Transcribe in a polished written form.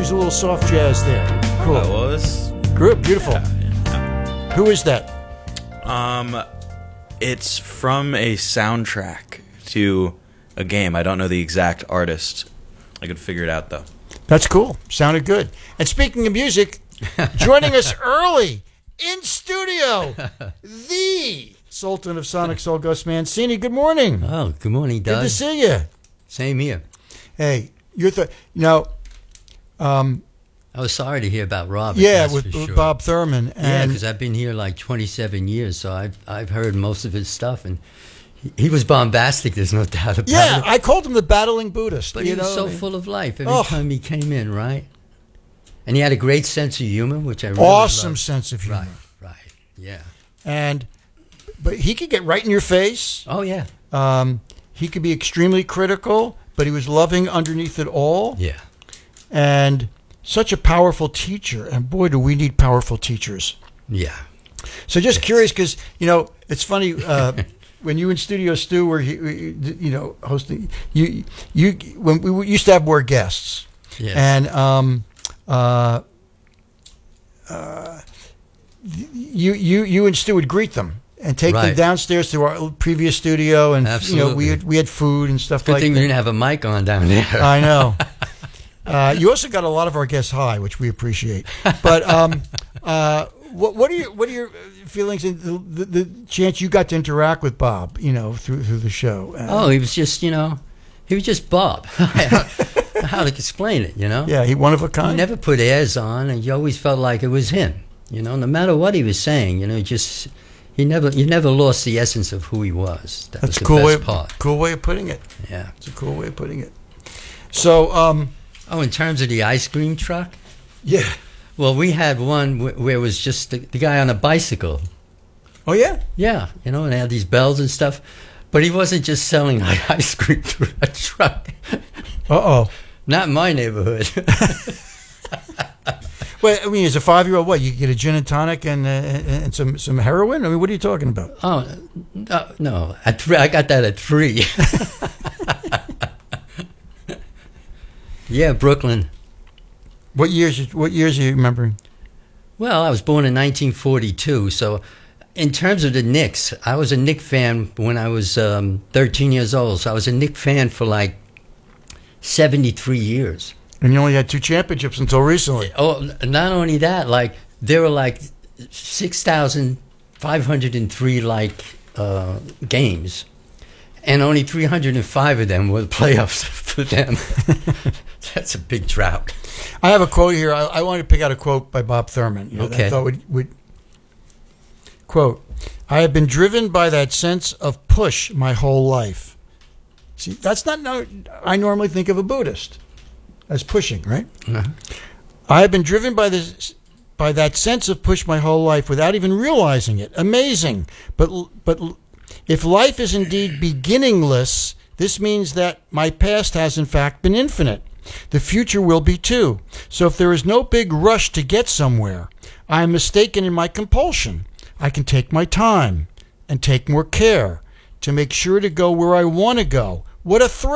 use a little soft jazz there. Cool. Well, this, Good, beautiful. yeah. Who is that? It's from a soundtrack to a game. I don't know the exact artist. I could figure it out, though. That's cool. Sounded good. And speaking of music, joining us early in studio, the Sultan of Sonic Soul, Gus Mancini. Good morning. Oh, good morning, Doug. Good to see you. Same here. Hey, you're I was sorry to hear about Robert. yeah, that's with for sure. Bob Thurman. Yeah, And because I've been here like 27 years, so I've heard most of his stuff, and he was bombastic. There's no doubt about yeah, it. I called him the battling Buddhist. But he was so full of life every Oh. time he came in, right? And he had a great sense of humor, which I really Awesome loved. sense of humor. Right, yeah. But he could get right in your face. Oh, yeah. He could be extremely critical, but he was loving underneath it all. Yeah. And such a powerful teacher. And boy, do we need powerful teachers. Yeah. So just curious, because, it's funny, when you in Studio Stu were, hosting, when we used to have more guests. Yes. And you and Stu would greet them and take them Right. downstairs to our previous studio, and Absolutely. we had food and stuff Good like thing that. we didn't have a mic on down there. I know. You also got a lot of our guests high, which we appreciate. But what are your feelings in the chance you got to interact with Bob, through the show? Oh, he was just, he was just Bob. How to explain it, Yeah, he one of a He kind. never put airs on, and you always felt like it was him. No matter what he was saying, you never lost the essence of who he was. That was That's a the cool best way. part. Cool way of putting it. Yeah. It's a cool way of putting it. So, Oh, in terms of the ice cream truck, yeah. well, we had one where it was just the guy on a bicycle. Oh yeah. Yeah, and they had these bells and stuff, but he wasn't just selling ice cream through a truck. Uh-oh. Not in my neighborhood. Well, I mean, as a 5-year-old, what, you get a gin and tonic and some heroin? I mean, what are you talking about? Oh, no. I got that at 3. Yeah, Brooklyn. What years are you remembering? Well, I was born in 1942, so in terms of the Knicks, I was a Knicks fan when I was 13 years old, so I was a Knicks fan for like 73 years. And you only had 2 championships until recently. Oh, not only that, like there were like 6,503 games, and only 305 of them were the playoffs for them. That's a big drought. I have a quote here. I wanted to pick out a quote by Bob Thurman. That Okay. I thought would quote, "I have been driven by that sense of push my whole life." See, that's not. I normally think of a Buddhist as pushing, right? Uh-huh. I have been driven by that sense of push my whole life without even realizing it. Amazing, but if life is indeed beginningless, this means that my past has in fact been infinite. The future will be too. So if there is no big rush to get somewhere, I am mistaken in my compulsion. I can take my time and take more care to make sure to go where I want to go. What a thrill.